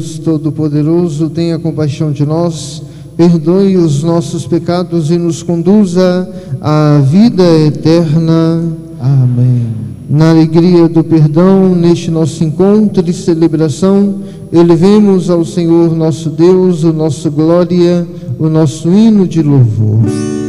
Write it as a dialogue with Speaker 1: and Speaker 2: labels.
Speaker 1: Todo-Poderoso, tenha compaixão de nós, perdoe os nossos pecados e nos conduza à vida eterna. Amém. Na alegria do perdão, neste nosso encontro e celebração, elevemos ao Senhor nosso Deus o nosso glória, o nosso hino de louvor.